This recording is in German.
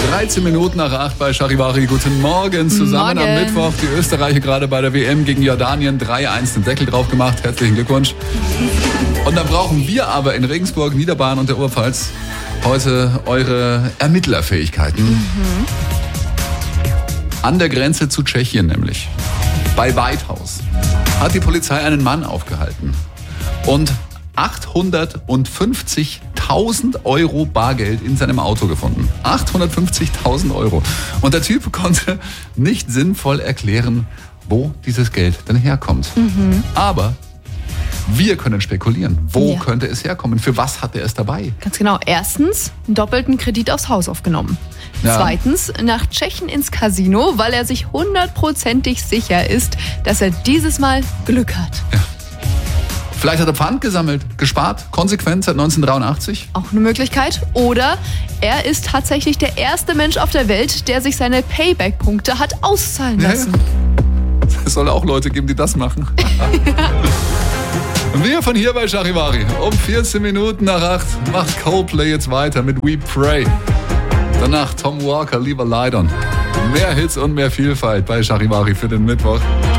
13 Minuten nach 8 bei Charivari. Guten Morgen zusammen. Morgen. Am Mittwoch die Österreicher gerade bei der WM gegen Jordanien 3-1 den Deckel drauf gemacht. Herzlichen Glückwunsch. Und dann brauchen wir aber in Regensburg, Niederbayern und der Oberpfalz heute eure Ermittlerfähigkeiten. An der Grenze zu Tschechien nämlich, bei Weithaus, hat die Polizei einen Mann aufgehalten und 850.000 Euro Bargeld in seinem Auto gefunden. 850.000 Euro. Und der Typ konnte nicht sinnvoll erklären, wo dieses Geld denn herkommt. Aber wir können spekulieren. Wo könnte es herkommen? Für was hat er es dabei? Ganz genau. Erstens, einen doppelten Kredit aufs Haus aufgenommen. Ja. Zweitens, nach Tschechien ins Casino, weil er sich 100%ig sicher ist, dass er dieses Mal Glück hat. Ja. Vielleicht hat er Pfand gesammelt, gespart, konsequent seit 1983. Auch eine Möglichkeit. Oder er ist tatsächlich der erste Mensch auf der Welt, der sich seine Payback-Punkte hat auszahlen lassen. Es soll auch Leute geben, die das machen. Wir von hier bei Charivari. Um 14 Minuten nach 8 macht Coldplay jetzt weiter mit We Pray. Danach Tom Walker, Leave a Light On. Mehr Hits und mehr Vielfalt bei Charivari für den Mittwoch.